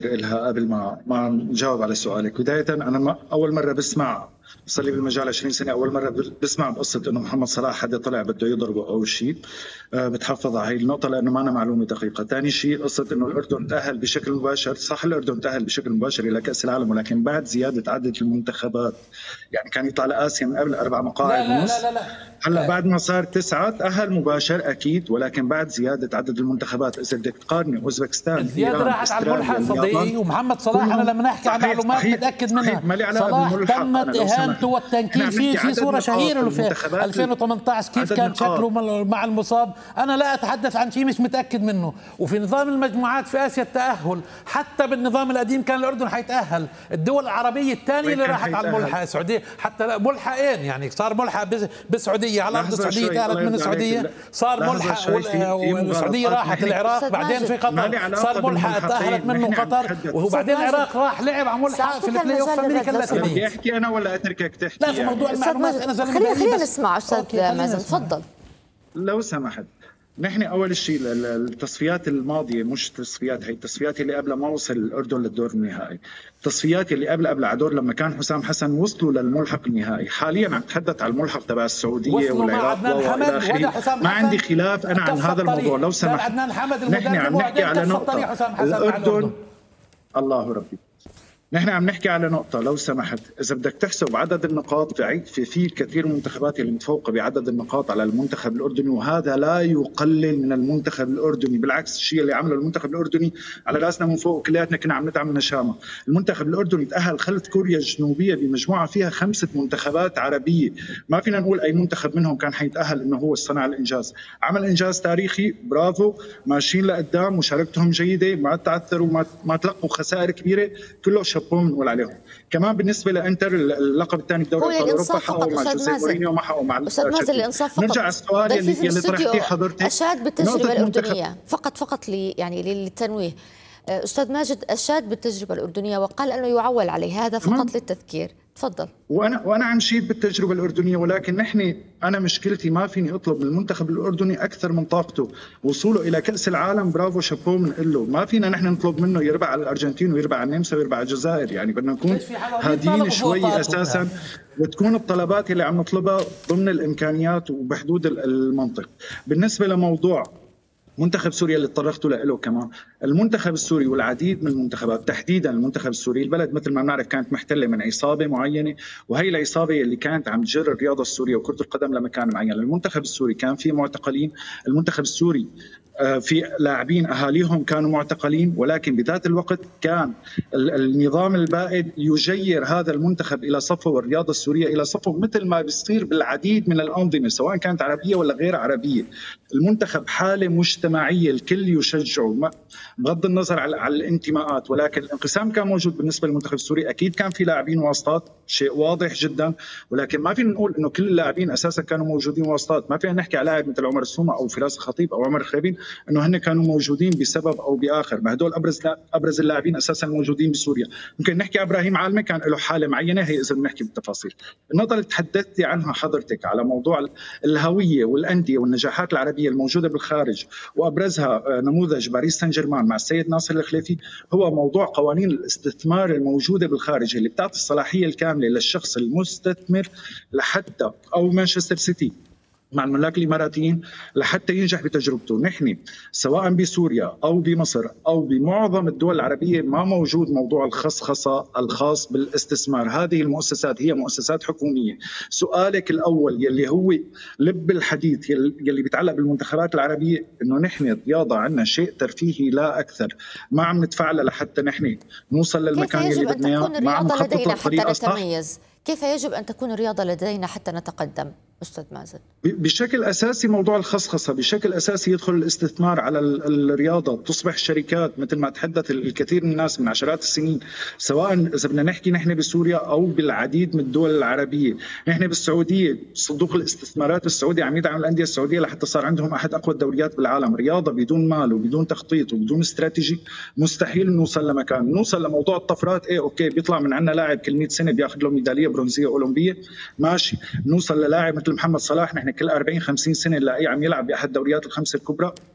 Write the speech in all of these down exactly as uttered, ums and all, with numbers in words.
لها قبل ما ما نجاوب على سؤالك. بداية أنا ما أول مرة بسمع، صار لي بالمجال عشرين سنة، أول مرة بسمع بقصة إنه محمد صلاح حدا طلع بده يضربه أول شيء. أه بتحفظ على هي النقطة لأنه ما أنا معلومة دقيقة. ثاني شيء قصة إنه الأردن تأهل بشكل مباشر، صح الأردن تأهل بشكل مباشر إلى كأس العالم ولكن بعد زيادة عدد المنتخبات، يعني كان يطلع لآسيا من قبل أربع مقاعد لا ونص. لا لا لا هلا بعد ما صار تسعة تأهل مباشر أكيد، ولكن بعد زيادة عدد المنتخبات. إذا بدك تقارني أوزبكستان، الزيادة راحت على الملحق صديقي. ومحمد صلاح أنا لما نحكي عن معلومات متأكد منها، صلاح تمت إهانته والتنكيل فيه. في صورة شهيرة له في ألفين وثمانية عشر كيف كان شكله مع المصاب. أنا لا أتحدث عن شيء مش متأكد منه. وفي نظام المجموعات في آسيا التأهل، حتى بالنظام القديم كان الأردن حيتأهل. الدول العربية الثانية اللي راحت على الملحق السعودية، حتى ملحقين يعني صار ملحق بالسعودية على أرض السعودية تأهلت من السعودية، صار ملحق والسعودية راحت العراق، بعدين في قطر صار ملحق تأهلت منه قطر، وبعدين العراق راح لعب على ملحق في البلاي اوف في امريكا اللاتينية. بدي احكي انا ولا اتركك تحكي؟ لا في موضوع المعلومات انا زلمه خلينا خلينا نسمع استاذ مازن، تفضل. لو سمحت، نحن اول شيء التصفيات الماضيه، مش تصفيات هي التصفيات اللي قبل ما وصل الاردن للدور النهائي، التصفيات اللي قبل قبل عدور لما كان حسام حسن وصلوا للملحق النهائي. حاليا عم تحدث على الملحق تبع السعوديه والعراق والى اخره. ما عندي خلاف انا عن هذا الموضوع. لو سمحت، نحن عم نحكي على نقطه الاردن. الله ربي، نحن عم نحكي على نقطة. لو سمحت، إذا بدك تحسب عدد النقاط، في في في كثير من المنتخبات اللي متفوقة بعدد النقاط على المنتخب الأردني، وهذا لا يقلل من المنتخب الأردني. بالعكس، الشيء اللي عمله المنتخب الأردني على راسنا من فوق، كلياتنا كنا عم ندعم نشامة. المنتخب الأردني تأهل خلف كوريا الجنوبية بمجموعة فيها خمسة منتخبات عربية، ما فينا نقول أي منتخب منهم كان حيتأهل إنه هو صنع الإنجاز. عمل إنجاز تاريخي، برافو، ماشيين لقدام، مشاركتهم جيدة، ما تعثروا، ما ما تلقوا خسائر كبيرة، كله بنقول عليهم. كمان بالنسبه لانتر اللقب الثاني بدوري ابطال اوروبا حققوا مع جوزيه مورينيو، ما حققوا مع استاذ مازن. الانصاف فقط. نرجع على السؤال اللي, اللي طرحتيه حضرتك. اشاد بالتجربه الاردنيه فقط فقط لي يعني للتنويه. استاذ ماجد اشاد بالتجربه الاردنيه وقال انه يعول عليه، هذا فقط مم. للتذكير. تفضل. وانا وانا عم شيد بالتجربه الاردنيه، ولكن نحن انا مشكلتي ما فيني اطلب من المنتخب الاردني اكثر من طاقته. وصوله الى كاس العالم برافو شابوه بنقول له، ما فينا نحن نطلب منه يربع على الارجنتين ويربع على النمسا ويربع على الجزائر. يعني بدنا نكون هادين شوي اساسا، وتكون الطلبات اللي عم نطلبها ضمن الامكانيات وبحدود المنطق. بالنسبه لموضوع منتخب سوريا اللي تطرقتوا له كمان، المنتخب السوري والعديد من المنتخبات، تحديدا المنتخب السوري، البلد مثل ما بنعرف كانت محتله من عصابه معينه، وهي العصابه اللي كانت عم تجر الرياضه السوريه وكره القدم لمكان معين. المنتخب السوري كان فيه معتقلين، المنتخب السوري في لاعبين اهاليهم كانوا معتقلين، ولكن بذات الوقت كان النظام البائد يجير هذا المنتخب الى صفه والرياضه السوريه الى صفه، مثل ما بيصير بالعديد من الانظمه سواء كانت عربيه ولا غير عربيه. المنتخب حاله مجتمعيه، الكل يشجعه بغض النظر على, على الانتماءات، ولكن الانقسام كان موجود بالنسبه للمنتخب السوري. اكيد كان في لاعبين واسطات، شيء واضح جدا، ولكن ما فينا نقول انه كل اللاعبين اساسا كانوا موجودين واسطات. ما فينا نحكي على لاعب مثل عمر السومه او فراس الخطيب او عمر خريبين انه هن كانوا موجودين بسبب او باخر. ما هدول ابرز ابرز اللاعبين اساسا موجودين بسوريا. ممكن نحكي على ابراهيم عالمه كان له حاله معينه، هي اذا بنحكي بالتفاصيل. النقطه اللي تحدثتي عنها حضرتك على موضوع الهويه والانديه والنجاحات العربيه الموجوده بالخارج، وابرزها نموذج باريس سان جيرمان مع السيد ناصر الخليفي، هو موضوع قوانين الاستثمار الموجوده بالخارج اللي بتعطي الصلاحيه الكامله للشخص المستثمر لحتى، او مانشستر سيتي مع الملاك الاماراتيين، لحتى ينجح بتجربته. نحن سواء بسوريا او بمصر او بمعظم الدول العربيه ما موجود موضوع الخصخصه الخاص بالاستثمار. هذه المؤسسات هي مؤسسات حكوميه. سؤالك الاول يلي هو لب الحديث يلي بيتعلق بالمنتخبات العربيه، انه نحن الرياضه عندنا شيء ترفيهي لا اكثر، ما عم ندفع لحتى نحن نوصل للمكان يلي بدنا اياه، ما عم نخطط بطريقه صح. كيف يجب ان تكون الرياضه لدينا حتى نتقدم أستاذ مازن؟ بشكل أساسي موضوع الخصخصة، بشكل أساسي يدخل الاستثمار على الرياضة، تصبح شركات مثل ما تحدث الكثير من الناس من عشرات السنين، سواء إذا بدنا نحكي نحن بسوريا أو بالعديد من الدول العربية. نحن بالسعودية صندوق الاستثمارات السعودي عم يدعم الأندية السعودية لحتى صار عندهم أحد أقوى الدوريات بالعالم. رياضة بدون مال وبدون تخطيط وبدون استراتيجي مستحيل نوصل لمكان. نوصل لموضوع الطفرات، إيه أوكي، بيطلع من عنا لاعب كل مئة سنة بياخذ له ميدالية برونزية أولمبية، ماشي. نوصل للاعب مثل محمد صلاح، نحن كل أربعين خمسين سنه نلاقيه عم يلعب باحد الدوريات الخمسه الكبرى،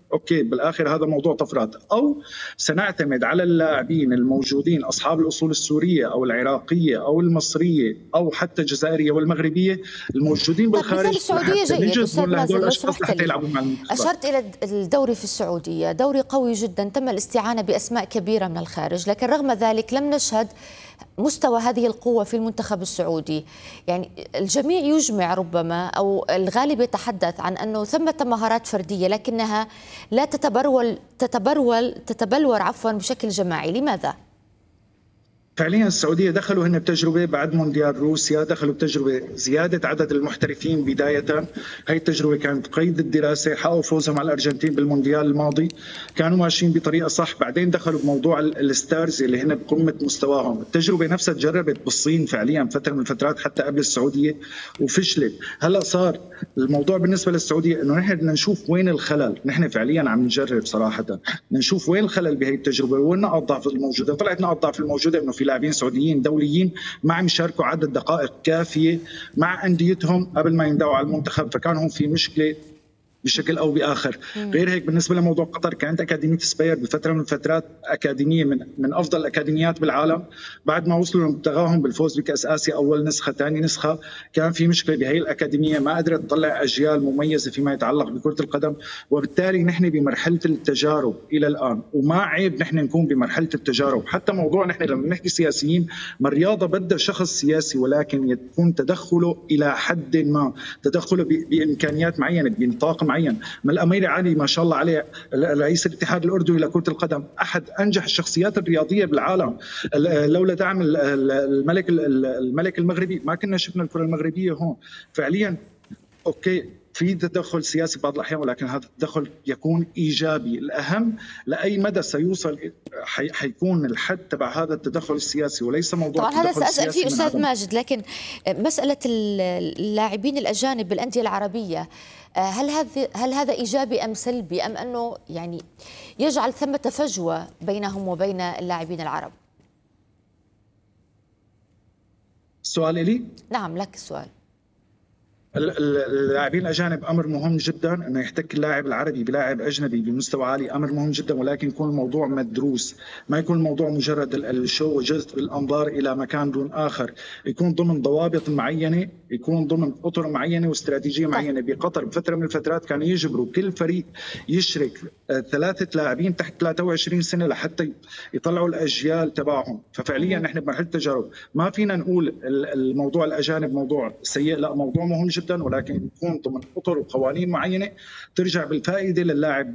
اوكي بالاخر هذا موضوع طفرات، او سنعتمد على اللاعبين الموجودين اصحاب الاصول السوريه او العراقيه او المصريه او حتى الجزائريه والمغربيه الموجودين بالخارج. مثال السعوديه جيد استاذ مازن لو سمحت لي. اشرت الى الدوري في السعوديه، دوري قوي جدا، تم الاستعانه باسماء كبيره من الخارج، لكن رغم ذلك لم نشهد مستوى هذه القوة في المنتخب السعودي. يعني الجميع يجمع ربما أو الغالب يتحدث عن أنه ثمة مهارات فردية لكنها لا تتبرول تتبرول تتبلور عفوا بشكل جماعي. لماذا؟ فعليا السعودية دخلوا هن بتجربة بعد مونديال روسيا، دخلوا بتجربة زيادة عدد المحترفين بداية. هي التجربة كانت قيد الدراسة، حققوا فوزهم على الأرجنتين بالمونديال الماضي، كانوا ماشيين بطريقة صح. بعدين دخلوا بموضوع الستارز اللي هن بقمة مستواهم. التجربة نفسها تجربت بالصين فعليا فترة من الفترات حتى قبل السعودية وفشلت. هلا صار الموضوع بالنسبة للسعودية إنه نحن بدنا نشوف وين الخلل. نحن فعليا عم نجرب صراحة نشوف وين الخلل بهي التجربة وين نقاط الضعف الموجودة. طلعت نقاط الضعف الموجودة إنه في لاعبين سعوديين دوليين ما عم يشاركوا عدد دقائق كافيه مع انديتهم قبل ما يندعوا على المنتخب، فكان هم في مشكله بشكل او باخر. غير هيك بالنسبه لموضوع قطر، كانت اكاديميه سباير بفتره من الفترات اكاديميه من من افضل الاكاديميات بالعالم. بعد ما وصلوا لمبتغاهم بالفوز بكاس اسيا اول نسخه ثاني نسخه، كان في مشكله بهي الاكاديميه ما قدرت تطلع اجيال مميزه فيما يتعلق بكره القدم. وبالتالي نحن بمرحله التجارب الى الان، وما عيب نحن نكون بمرحله التجارب. حتى موضوع نحن لما نحكي سياسيين، ما الرياضه بدها شخص سياسي ولكن يكون تدخله الى حد ما، تدخله بامكانيات معينه بنطاق معين. ما الأمير علي ما شاء الله عليه رئيس الاتحاد الأردني لكرة القدم، أحد أنجح الشخصيات الرياضية بالعالم. لولا دعم الملك الملك المغربي ما كنا شفنا الكرة المغربية هون. فعليا أوكي في تدخل سياسي بعض الأحيان، ولكن هذا التدخل يكون إيجابي. الأهم لأي مدى سيوصل حي... حيكون الحد تبع هذا التدخل السياسي، وليس موضوع طبعا هذا سأسأل فيه أستاذ ماجد. لكن مسألة اللاعبين الأجانب بالأندية العربية، هل هذا هل هذا إيجابي أم سلبي، أم أنه يعني يجعل ثمة فجوة بينهم وبين اللاعبين العرب؟ السؤال إلي؟ نعم لك السؤال. اللاعبين الاجانب امر مهم جدا، انه يحتك اللاعب العربي بلاعب اجنبي بمستوى عالي امر مهم جدا، ولكن يكون الموضوع مدروس، ما يكون الموضوع مجرد الشو وجذب الانظار الى مكان دون اخر، يكون ضمن ضوابط معينه، يكون ضمن اطر معينه واستراتيجيه معينه. بقطر بفتره من الفترات كانوا يجبروا كل فريق يشرك ثلاثه لاعبين تحت ثلاثة وعشرين سنه لحتى يطلعوا الاجيال تبعهم. ففعليا نحن بمرحله تجارب، ما فينا نقول الموضوع الاجانب موضوع سيء، لا موضوع مهم جدا، ولكن يكون ضمن اطر وقوانين معينه ترجع بالفائده للاعب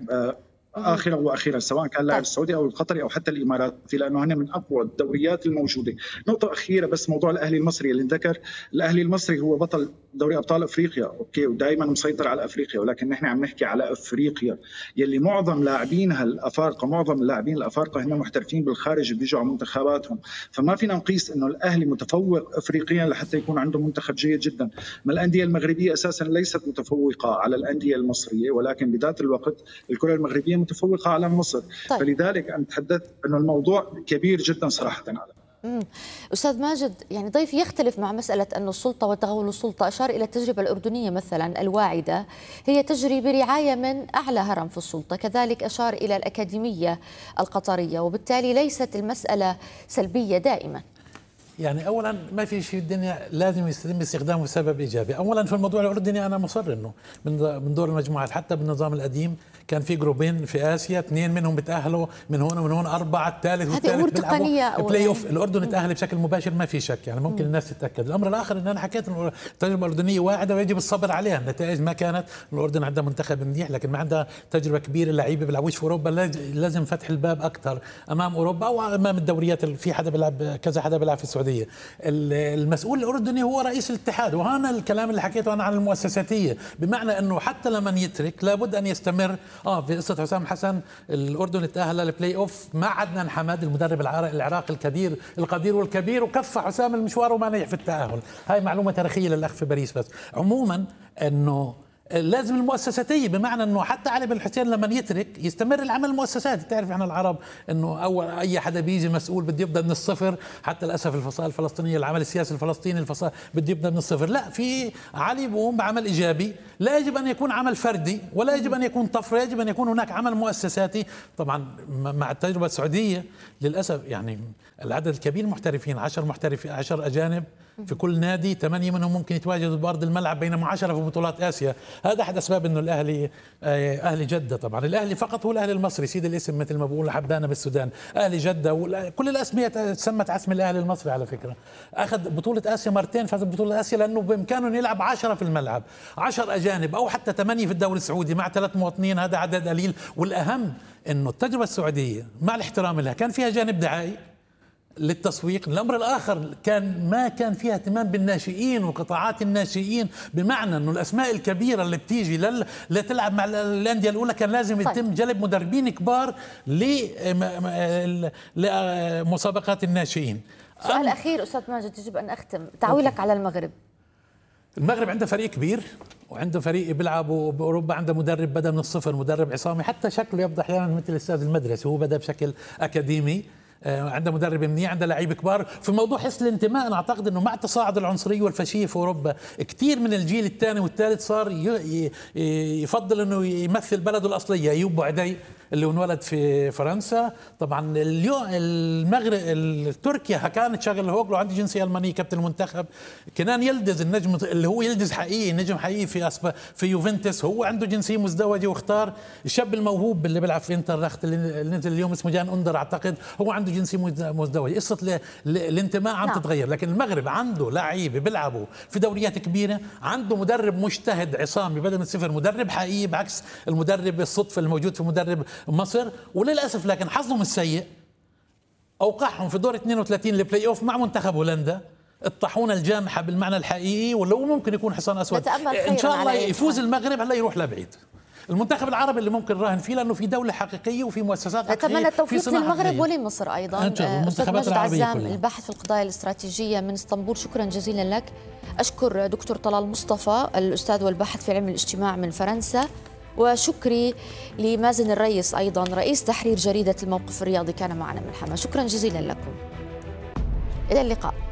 اخرا واخيرا، سواء كان اللاعب السعودي او القطري او حتى الاماراتي، لانه هن من اقوى الدوريات الموجوده. نقطه اخيره بس، موضوع الاهلي المصري اللي انذكر، الاهلي المصري هو بطل دوري ابطال افريقيا، اوكي، ودائما مسيطر على افريقيا، ولكن نحن عم نحكي على افريقيا يلي معظم لاعبينها الافارقه، معظم اللاعبين الافارقه هن محترفين بالخارج بيجوا على منتخباتهم. فما فينا نقيس انه الاهلي متفوق افريقيا لحتى يكون عنده منتخب جيد جدا. ما الانديه المغربيه اساسا ليست متفوقه على الانديه المصريه، ولكن بذات الوقت الكره المغربيه متفوقه على مصر. طيب. فلذلك انا تحدثت انه الموضوع كبير جدا صراحه. على امم استاذ ماجد، يعني ضيفي يختلف مع مساله انه السلطه وتغول السلطه، اشار الى التجربه الاردنيه مثلا الواعده، هي تجري برعايه من اعلى هرم في السلطه، كذلك اشار الى الاكاديميه القطريه، وبالتالي ليست المساله سلبيه دائما. يعني اولا ما في شيء الدنيا لازم يتم استخدامه بسبب ايجابي. اولا في الموضوع الاردني انا مصر انه من دور المجموعات حتى بالنظام القديم كان في جروبين في اسيا، اثنين منهم بتاهلوا من هون ومن هون، اربعه الثالث والثالث بيلعبوا بلاي اوف. الاردن تاهل بشكل مباشر ما في شك، يعني ممكن الناس تتاكد. الامر الاخر ان انا حكيت انه التجربه الاردنيه واعده ويجب الصبر عليها. النتائج ما كانت، الاردن عندها منتخب منيح لكن ما عندها تجربه كبيره، اللعيبه بيلعبوش في اوروبا، لازم فتح الباب اكثر امام اوروبا او امام الدوريات. في حدا بيلعب كذا، حدا بيلعب في السعوديه. المسؤول الاردني هو رئيس الاتحاد، وهنا الكلام اللي حكيته انا عن المؤسساتيه، بمعنى انه حتى لمن يترك لابد ان يستمر. اه في قصه حسام حسن الاردن تاهل للبلاي اوف مع عدنان حماد المدرب العراقي القدير القدير والكبير، وكفى حسام المشوار وما نجح في التاهل. هاي معلومه تاريخيه للاخ في باريس. بس عموما انه لازم المؤسساتيه، بمعنى انه حتى علي بن الحسين لما يترك يستمر العمل المؤسساتي. تعرف احنا العرب انه اول اي حدا بيجي مسؤول بده يبدا من الصفر، حتى للاسف الفصائل الفلسطينيه العمل السياسي الفلسطيني الفصائل بده يبدا من الصفر. لا، في علي بيقوم بعمل ايجابي، لا يجب ان يكون عمل فردي ولا يجب ان يكون طفره، يجب ان يكون هناك عمل مؤسساتي. طبعا مع التجربه السعوديه للاسف يعني العدد الكبير محترفين، عشر محترفين عشر اجانب في كل نادي، ثمانية منهم ممكن يتواجدوا بأرض الملعب بينما عشرة في بطولات آسيا. هذا أحد أسباب أنه الأهلي أهلي جدة، طبعا الأهلي فقط هو الأهلي المصري، سيد الاسم مثل ما بقول حبانا بالسودان، أهلي جدة، كل الأسمية تسمت على اسم الأهلي المصري. على فكرة أخذ بطولة آسيا مرتين، فاز ببطولة آسيا لأنه بإمكانه يلعب عشرة في الملعب، عشر أجانب أو حتى ثمانية في الدوري السعودي مع ثلاث مواطنين، هذا عدد قليل. والأهم أنه التجربة السعودية مع الاحترام لها كان فيها جانب دعائي للتسويق. الأمر الآخر كان ما كان فيها اهتمام بالناشئين وقطاعات الناشئين، بمعنى أنه الأسماء الكبيرة اللي بتيجي لل... لتلعب مع الأندية الأولى كان لازم يتم طيب. جلب مدربين كبار لمسابقات الناشئين. سؤال أم... أخير أستاذ ماجد يجب أن أختم، تعويلك على المغرب. المغرب عنده فريق كبير وعنده فريق بيلعبوا باوروبا، عنده مدرب بدا من الصفر، مدرب عصامي، حتى شكله يبدو احيانا مثل الاستاذ المدرسي، هو بدا بشكل اكاديمي، عنده مدرب منيح، عنده لعيبه كبار. في موضوع حس الانتماء انا اعتقد انه مع تصاعد العنصريه والفاشيه في اوروبا كثير من الجيل الثاني والثالث صار يفضل انه يمثل بلده الاصليه. ايوب بوعدي اللي انولد في فرنسا، طبعا اليوم المغرب تركيا كانت شغل هوغلو عنده جنسيه المانيه كابتن المنتخب. كنان يلدز النجم اللي هو يلدز حقيقي، نجم حقيقي في أسبا في يوفنتوس، هو عنده جنسيه مزدوجه واختار. الشاب الموهوب اللي بيلعب في انترخت اللي نزل اليوم اسمه جان اندر اعتقد، هو عنده جنسيه مزدوجه. قصه الانتماء عم تتغير، لكن المغرب عنده لعيبه بيلعبوا في دوريات كبيره، عنده مدرب مجتهد عصامي بدا من الصفر، مدرب حقيقي بعكس المدرب الصدفه الموجود في مدرب مصر. وللاسف لكن حظهم السيء اوقعهم في دور اثنين وثلاثين البلاي اوف مع منتخب هولندا، الطاحونه الجامحه بالمعنى الحقيقي، ولو ممكن يكون حصان اسود. ان شاء الله يفوز المغرب، هلا يروح لبعيد. المنتخب العربي اللي ممكن راهن فيه لانه في دوله حقيقيه وفي مؤسسات حقيقيه. اتمنى التوفيق للمغرب ولمصر ايضا. استاذ ماجد عزام الباحث في القضايا الاستراتيجيه من اسطنبول، شكرا جزيلا لك. اشكر دكتور طلال مصطفى الاستاذ والباحث في علم الاجتماع من فرنسا، وشكري لمازن الرئيس ايضا رئيس تحرير جريده الموقف الرياضي كان معنا من حما. شكرا جزيلا لكم، الى اللقاء.